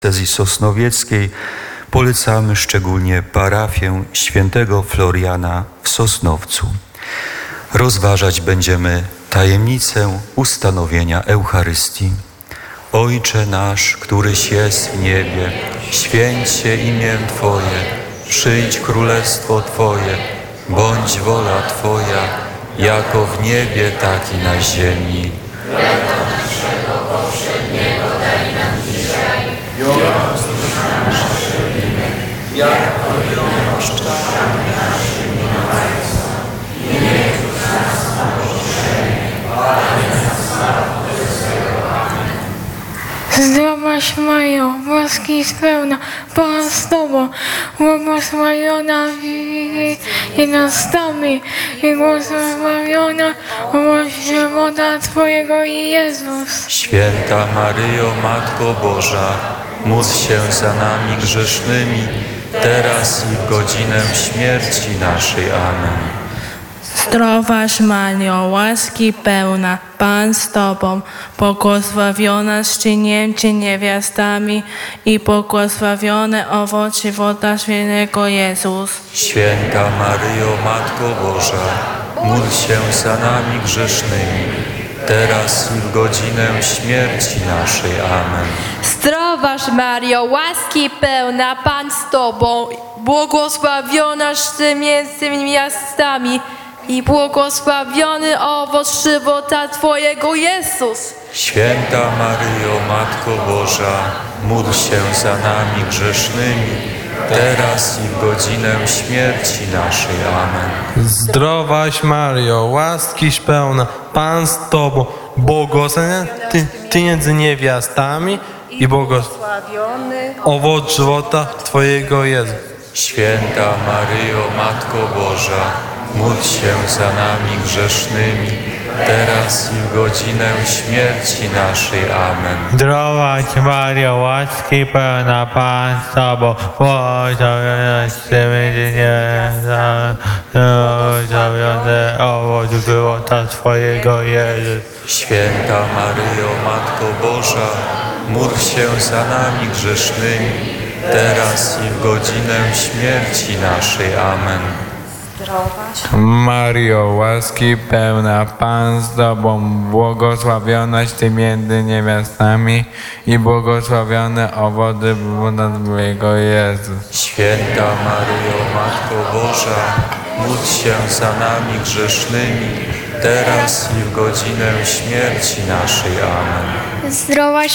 diecezji sosnowieckiej polecamy szczególnie parafię świętego Floriana w Sosnowcu. Rozważać będziemy tajemnicę ustanowienia Eucharystii. Ojcze nasz, któryś jest w niebie, święć się imię Twoje, przyjdź królestwo Twoje, bądź wola Twoja, jako w niebie, tak i na ziemi. Chleba naszego powszedniego daj nam dzisiaj i odpuść nasze winy, jako i my odpuszczamy naszym winowajcom. I nie wódź nas na pokuszenie, ale nas zbaw od złego. Amen. Zdrowaś Maryjo, łaski pełna, Pan z Tobą, błogosławiona i nastami, i błogosławiona owoc żywota Twojego i Jezus. Święta Maryjo, Matko Boża, módl się za nami grzesznymi, teraz i w godzinę śmierci naszej. Amen. Zdrowaś Maryjo, łaski pełna, Pan z Tobą, błogosławionaś Ty między niewiastami i błogosławiony owoc żywota świętego Jezus. Święta Maryjo, Matko Boża, módl się za nami grzesznymi, teraz i w godzinę śmierci naszej. Amen. Zdrowaś Maryjo, łaski pełna, Pan z Tobą, błogosławionaś Ty między niewiastami i błogosławiony owoc żywota Twojego Jezus. Święta Maryjo, Matko Boża, módl się za nami grzesznymi, teraz i w godzinę śmierci naszej. Amen. Zdrowaś Maryjo, łaskiś pełna, Pan z Tobą, błogosławiona Ty między niewiastami i błogosławiony owoc żywota Twojego Jezus. Święta Maryjo, Matko Boża, módl się za nami grzesznymi, teraz i w godzinę śmierci naszej. Amen. Zdrowaś Maryjo, łaski pełna, Pan z Tobą, błogosławionaś Ty między niewiastami, błogosławiony owoc żywota Twojego Jezus. Święta Maryjo, Matko Boża, módl się za nami grzesznymi, teraz i w godzinę śmierci naszej. Amen. Maryjo, łaski pełna, Pan z Tobą, błogosławionaś Ty między niewiastami i błogosławiony owoc żywota Twojego Jezus. Święta Maryjo, Matko Boża, módl się za nami grzesznymi, teraz i w godzinę śmierci naszej. Amen. Zdrowaś